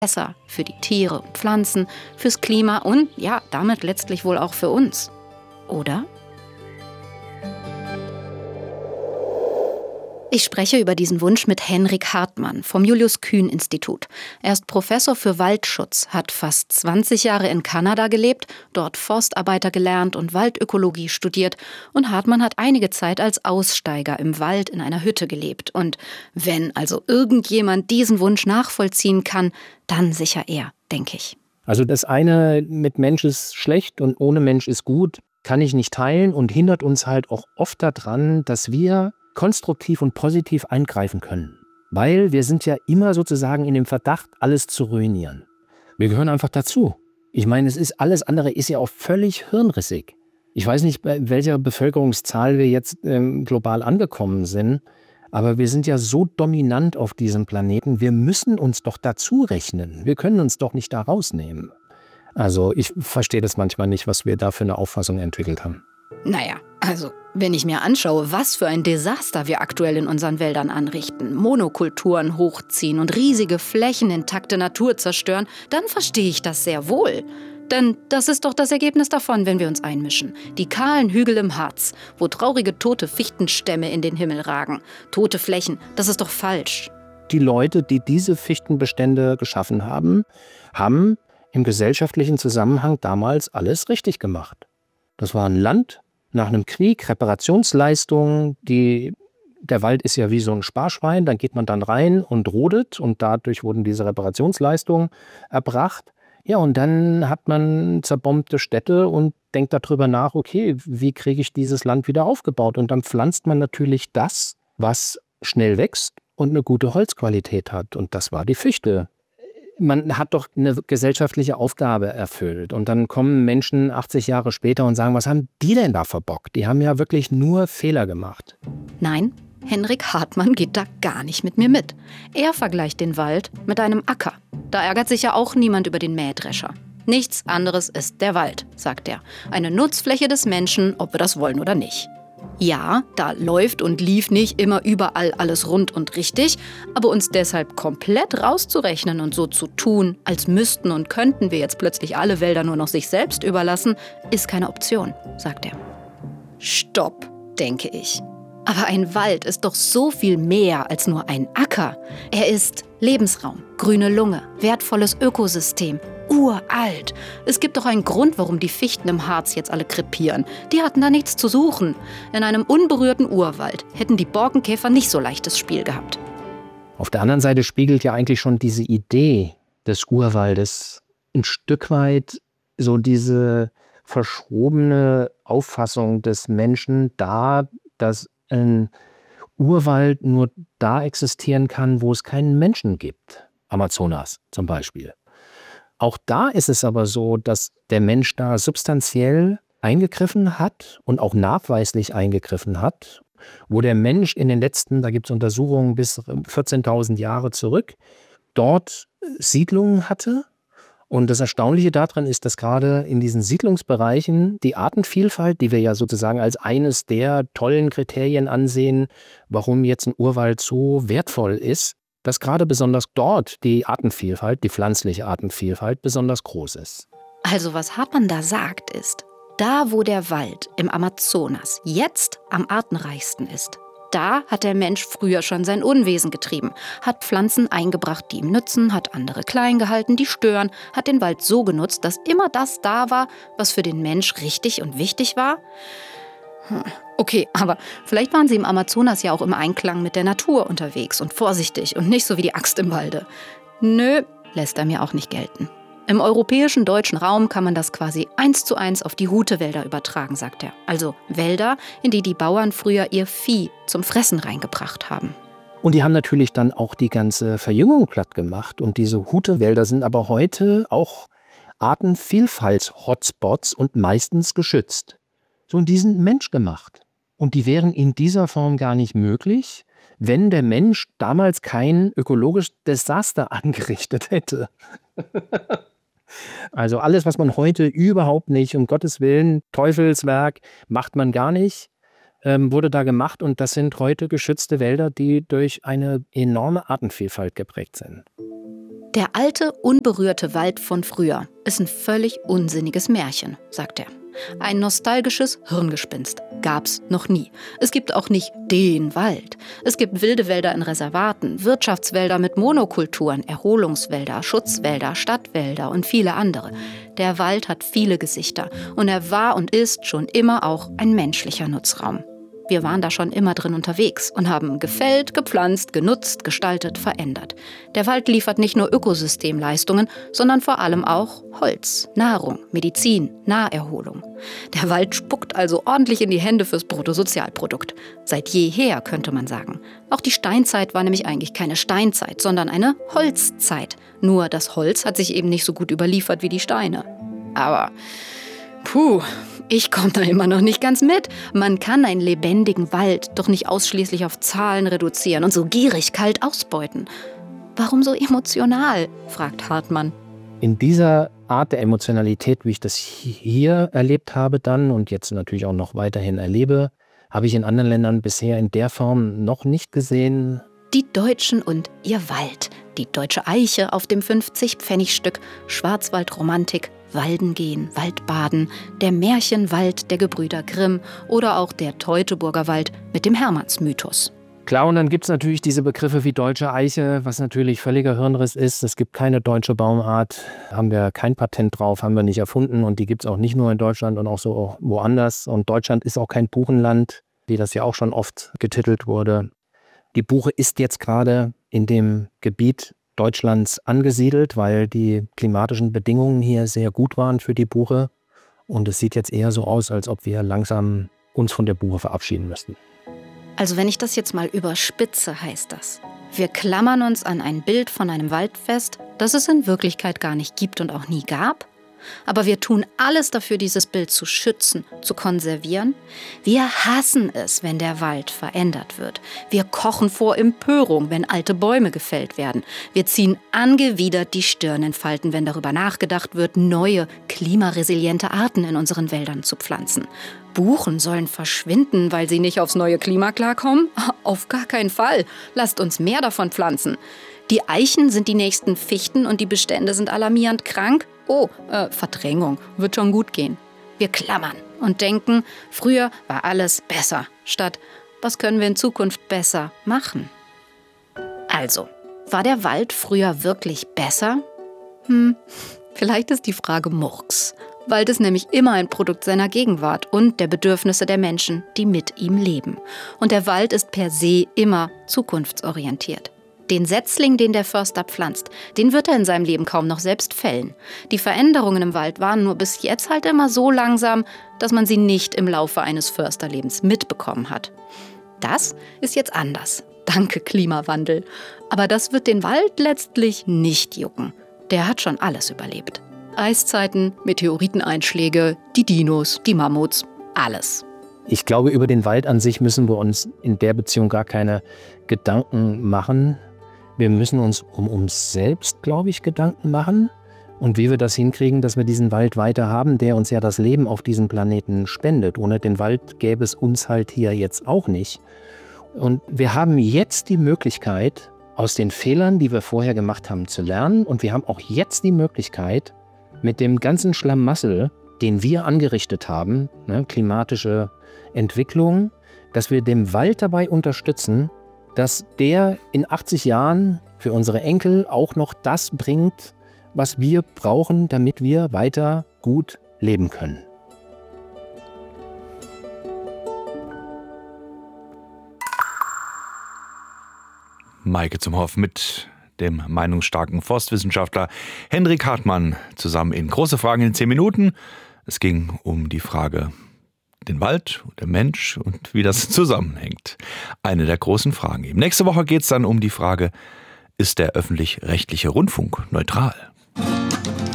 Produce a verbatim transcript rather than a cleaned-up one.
besser für die Tiere und Pflanzen, fürs Klima und ja, damit letztlich wohl auch für uns. Oder? Ich spreche über diesen Wunsch mit Henrik Hartmann vom Julius-Kühn-Institut. Er ist Professor für Waldschutz, hat fast zwanzig Jahre in Kanada gelebt, dort Forstarbeiter gelernt und Waldökologie studiert. Und Hartmann hat einige Zeit als Aussteiger im Wald in einer Hütte gelebt. Und wenn also irgendjemand diesen Wunsch nachvollziehen kann, dann sicher er, denke ich. Also das eine mit Mensch ist schlecht und ohne Mensch ist gut, kann ich nicht teilen und hindert uns halt auch oft daran, dass wir konstruktiv und positiv eingreifen können. Weil wir sind ja immer sozusagen in dem Verdacht, alles zu ruinieren. Wir gehören einfach dazu. Ich meine, es ist alles andere ist ja auch völlig hirnrissig. Ich weiß nicht, bei welcher Bevölkerungszahl wir jetzt ähm, global angekommen sind, aber wir sind ja so dominant auf diesem Planeten, wir müssen uns doch dazu rechnen. Wir können uns doch nicht da rausnehmen. Also ich verstehe das manchmal nicht, was wir da für eine Auffassung entwickelt haben. Naja, also wenn ich mir anschaue, was für ein Desaster wir aktuell in unseren Wäldern anrichten, Monokulturen hochziehen und riesige Flächen intakte Natur zerstören, dann verstehe ich das sehr wohl. Denn das ist doch das Ergebnis davon, wenn wir uns einmischen. Die kahlen Hügel im Harz, wo traurige tote Fichtenstämme in den Himmel ragen. Tote Flächen, das ist doch falsch. Die Leute, die diese Fichtenbestände geschaffen haben, haben im gesellschaftlichen Zusammenhang damals alles richtig gemacht. Das war ein Land nach einem Krieg, Reparationsleistungen, die, der Wald ist ja wie so ein Sparschwein, dann geht man dann rein und rodet und dadurch wurden diese Reparationsleistungen erbracht. Ja, und dann hat man zerbombte Städte und denkt darüber nach, okay, wie kriege ich dieses Land wieder aufgebaut? Und dann pflanzt man natürlich das, was schnell wächst und eine gute Holzqualität hat. Und das war die Fichte. Man hat doch eine gesellschaftliche Aufgabe erfüllt. Und dann kommen Menschen achtzig Jahre später und sagen, was haben die denn da verbockt? Die haben ja wirklich nur Fehler gemacht. Nein, Henrik Hartmann geht da gar nicht mit mir mit. Er vergleicht den Wald mit einem Acker. Da ärgert sich ja auch niemand über den Mähdrescher. Nichts anderes ist der Wald, sagt er. Eine Nutzfläche des Menschen, ob wir das wollen oder nicht. Ja, da läuft und lief nicht immer überall alles rund und richtig, aber uns deshalb komplett rauszurechnen und so zu tun, als müssten und könnten wir jetzt plötzlich alle Wälder nur noch sich selbst überlassen, ist keine Option, sagt er. Stopp, denke ich. Aber ein Wald ist doch so viel mehr als nur ein Acker. Er ist Lebensraum, grüne Lunge, wertvolles Ökosystem, uralt. Es gibt doch einen Grund, warum die Fichten im Harz jetzt alle krepieren. Die hatten da nichts zu suchen. In einem unberührten Urwald hätten die Borkenkäfer nicht so leichtes Spiel gehabt. Auf der anderen Seite spiegelt ja eigentlich schon diese Idee des Urwaldes ein Stück weit so diese verschobene Auffassung des Menschen dar, dass ein Urwald nur da existieren kann, wo es keinen Menschen gibt. Amazonas zum Beispiel. Auch da ist es aber so, dass der Mensch da substanziell eingegriffen hat und auch nachweislich eingegriffen hat, wo der Mensch in den letzten, da gibt es Untersuchungen bis vierzehntausend Jahre zurück, dort Siedlungen hatte. Und das Erstaunliche daran ist, dass gerade in diesen Siedlungsbereichen die Artenvielfalt, die wir ja sozusagen als eines der tollen Kriterien ansehen, warum jetzt ein Urwald so wertvoll ist, dass gerade besonders dort die Artenvielfalt, die pflanzliche Artenvielfalt, besonders groß ist. Also was Hartmann da sagt ist, da wo der Wald im Amazonas jetzt am artenreichsten ist, da hat der Mensch früher schon sein Unwesen getrieben, hat Pflanzen eingebracht, die ihm nützen, hat andere klein gehalten, die stören, hat den Wald so genutzt, dass immer das da war, was für den Mensch richtig und wichtig war. Hm. Okay, aber vielleicht waren sie im Amazonas ja auch im Einklang mit der Natur unterwegs und vorsichtig und nicht so wie die Axt im Walde. Nö, lässt er mir auch nicht gelten. Im europäischen deutschen Raum kann man das quasi eins zu eins auf die Hutewälder übertragen, sagt er. Also Wälder, in die die Bauern früher ihr Vieh zum Fressen reingebracht haben. Und die haben natürlich dann auch die ganze Verjüngung platt gemacht. Und diese Hutewälder sind aber heute auch Artenvielfalts-Hotspots und meistens geschützt. So, und die sind menschgemacht. Und die wären in dieser Form gar nicht möglich, wenn der Mensch damals kein ökologisches Desaster angerichtet hätte. Also alles, was man heute überhaupt nicht, um Gottes Willen, Teufelswerk, macht man gar nicht, ähm, wurde da gemacht. Und das sind heute geschützte Wälder, die durch eine enorme Artenvielfalt geprägt sind. Der alte, unberührte Wald von früher ist ein völlig unsinniges Märchen, sagt er. Ein nostalgisches Hirngespinst gab's noch nie. Es gibt auch nicht den Wald. Es gibt wilde Wälder in Reservaten, Wirtschaftswälder mit Monokulturen, Erholungswälder, Schutzwälder, Stadtwälder und viele andere. Der Wald hat viele Gesichter und er war und ist schon immer auch ein menschlicher Nutzraum. Wir waren da schon immer drin unterwegs und haben gefällt, gepflanzt, genutzt, gestaltet, verändert. Der Wald liefert nicht nur Ökosystemleistungen, sondern vor allem auch Holz, Nahrung, Medizin, Naherholung. Der Wald spuckt also ordentlich in die Hände fürs Bruttosozialprodukt. Seit jeher, könnte man sagen. Auch die Steinzeit war nämlich eigentlich keine Steinzeit, sondern eine Holzzeit. Nur das Holz hat sich eben nicht so gut überliefert wie die Steine. Aber puh, ich komme da immer noch nicht ganz mit. Man kann einen lebendigen Wald doch nicht ausschließlich auf Zahlen reduzieren und so gierig kalt ausbeuten. Warum so emotional? Fragt Hartmann. In dieser Art der Emotionalität, wie ich das hier erlebt habe dann und jetzt natürlich auch noch weiterhin erlebe, habe ich in anderen Ländern bisher in der Form noch nicht gesehen. Die Deutschen und ihr Wald. Die deutsche Eiche auf dem fünfzig-Pfennig-Stück, Schwarzwaldromantik, Walden gehen, Waldbaden, der Märchenwald der Gebrüder Grimm oder auch der Teutoburger Wald mit dem Hermannsmythos. Klar, und dann gibt es natürlich diese Begriffe wie deutsche Eiche, was natürlich völliger Hirnriss ist. Es gibt keine deutsche Baumart, haben wir kein Patent drauf, haben wir nicht erfunden und die gibt es auch nicht nur in Deutschland und auch so woanders. Und Deutschland ist auch kein Buchenland, wie das ja auch schon oft getitelt wurde. Die Buche ist jetzt gerade in dem Gebiet Deutschlands angesiedelt, weil die klimatischen Bedingungen hier sehr gut waren für die Buche. Und es sieht jetzt eher so aus, als ob wir langsam uns von der Buche verabschieden müssten. Also wenn ich das jetzt mal überspitze, heißt das: Wir klammern uns an ein Bild von einem Wald fest, das es in Wirklichkeit gar nicht gibt und auch nie gab. Aber wir tun alles dafür, dieses Bild zu schützen, zu konservieren. Wir hassen es, wenn der Wald verändert wird. Wir kochen vor Empörung, wenn alte Bäume gefällt werden. Wir ziehen angewidert die Stirn in Falten, wenn darüber nachgedacht wird, neue, klimaresiliente Arten in unseren Wäldern zu pflanzen. Buchen sollen verschwinden, weil sie nicht aufs neue Klima klarkommen? Auf gar keinen Fall. Lasst uns mehr davon pflanzen. Die Eichen sind die nächsten Fichten und die Bestände sind alarmierend krank. Oh, äh, Verdrängung, wird schon gut gehen. Wir klammern und denken, früher war alles besser, statt was können wir in Zukunft besser machen? Also, war der Wald früher wirklich besser? Hm, vielleicht ist die Frage Murks. Wald ist nämlich immer ein Produkt seiner Gegenwart und der Bedürfnisse der Menschen, die mit ihm leben. Und der Wald ist per se immer zukunftsorientiert. Den Setzling, den der Förster pflanzt, den wird er in seinem Leben kaum noch selbst fällen. Die Veränderungen im Wald waren nur bis jetzt halt immer so langsam, dass man sie nicht im Laufe eines Försterlebens mitbekommen hat. Das ist jetzt anders. Danke, Klimawandel. Aber das wird den Wald letztlich nicht jucken. Der hat schon alles überlebt. Eiszeiten, Meteoriteneinschläge, die Dinos, die Mammuts, alles. Ich glaube, über den Wald an sich müssen wir uns in der Beziehung gar keine Gedanken machen. Wir müssen uns um uns selbst, glaube ich, Gedanken machen und wie wir das hinkriegen, dass wir diesen Wald weiter haben, der uns ja das Leben auf diesem Planeten spendet. Ohne den Wald gäbe es uns halt hier jetzt auch nicht. Und wir haben jetzt die Möglichkeit, aus den Fehlern, die wir vorher gemacht haben, zu lernen. Und wir haben auch jetzt die Möglichkeit, mit dem ganzen Schlamassel, den wir angerichtet haben, ne, klimatische Entwicklung, dass wir dem Wald dabei unterstützen, dass der in achtzig Jahren für unsere Enkel auch noch das bringt, was wir brauchen, damit wir weiter gut leben können. Maike Zumhoff mit dem meinungsstarken Forstwissenschaftler Henrik Hartmann zusammen in Große Fragen in zehn Minuten. Es ging um die Frage, den Wald, der Mensch und wie das zusammenhängt. Eine der großen Fragen eben. Nächste Woche geht es dann um die Frage, ist der öffentlich-rechtliche Rundfunk neutral?